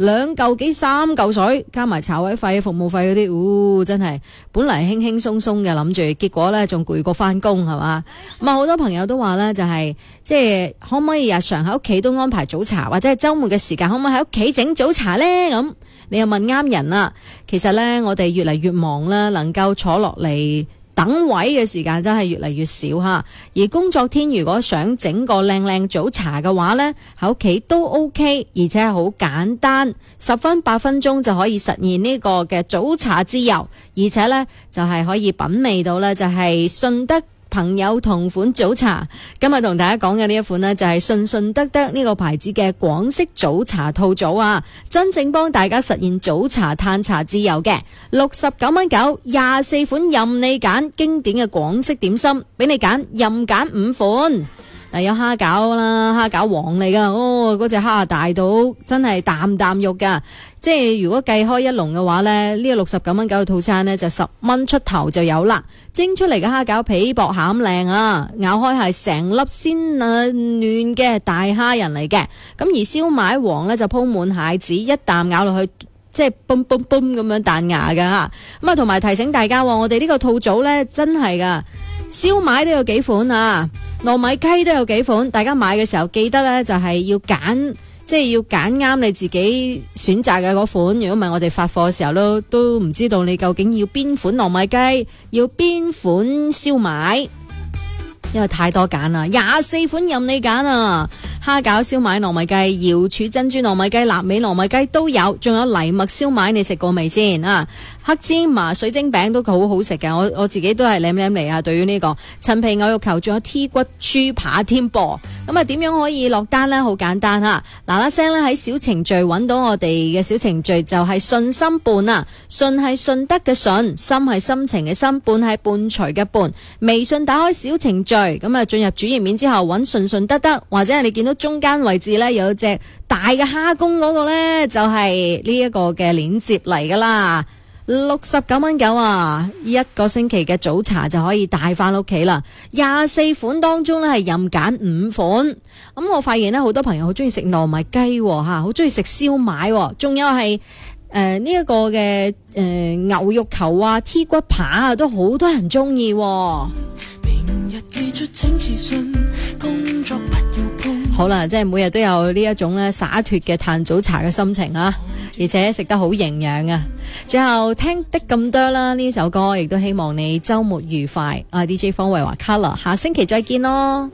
2嚿幾3嚿水，加埋茶位費、服務費嗰啲，真係本嚟輕輕鬆鬆嘅諗住，結果呢仲攰過翻工係嘛？咁啊，好多朋友都話呢，就係即係可唔可以日常喺屋企都安排早茶，或者係週末嘅時間可唔可以喺屋企整早茶呢？咁你又問啱人啦。其實呢，我哋越嚟越忙啦，能夠坐落嚟等位嘅時間真係越嚟越少吓。而工作天如果想整個靚靚早茶嘅話呢，喺屋企都 OK， 而且係好簡單，10分8分鐘就可以實現呢個嘅早茶自由，而且呢，就係可以品味到呢，就係順德朋友同款早茶。今日同大家講嘅呢一款呢，就係順德德呢個牌子嘅廣式早茶套組啊，真正幫大家實現早茶嘆茶自由嘅，69蚊9 24款任你揀，經典嘅廣式點心俾你揀，任揀5款。嗱，有蝦餃啦，蝦餃王嚟噶，嗰隻蝦大到真係啖啖肉噶，即係如果計開一籠嘅話呢，呢個69蚊9嘅套餐呢，就10蚊出頭就有啦。蒸出嚟嘅蝦餃皮薄餡靚啊，咬開係成粒鮮嫩嘅大蝦仁嚟嘅。咁而燒賣王呢，就鋪滿蟹子，一啖咬落去即係嘣嘣嘣咁樣彈牙噶。咁啊，同埋提醒大家，我哋呢個套組呢，真係噶，燒賣都有幾款啊，糯米雞都有幾款，大家買嘅時候記得呢，就係要揀，即係要揀啱你自己選擇嘅嗰款。如果唔係，我哋發貨嘅時候都唔知道你究竟要邊款糯米雞，要邊款燒賣，因為太多揀啦，24款任你揀啊！蝦餃、燒賣、糯米雞、瑤柱珍珠糯米雞、臘味糯米雞都有，仲有藜麥燒賣，你食過未先啊？黑芝麻水晶餅都好好食嘅，我自己都係舐舐嚟啊！對於呢個陳皮牛肉球，仲有 T 骨豬扒添噃。咁啊，點樣可以落單呢？好簡單吓，嗱嗱聲咧喺小程序揾到我哋嘅小程序，就係順心伴啊！順係順德嘅順，心係心情嘅心，伴係伴隨嘅伴。微信打開小程序，咁啊進入主頁面之後揾順德德，或者係你見到中間位置呢，有隻大嘅蝦公嗰個呢，就係呢一個嘅鏈接嚟噶啦。69蚊9啊，一個星期嘅早茶就可以帶翻屋企啦。24款當中呢，係任揀5款。咁我發現呢，好多朋友好中意食糯米雞吓，好中意食燒賣，仲有係呢一個嘅牛肉球啊、T 骨扒啊，都好多人中意。好啦，即係每日都有呢一種咧灑脫嘅嘆早茶嘅心情啊，而且食得好營養啊。最後聽得咁多啦，呢首歌亦都希望你周末愉快。我係 DJ 方慧華 Color， 下星期再見咯。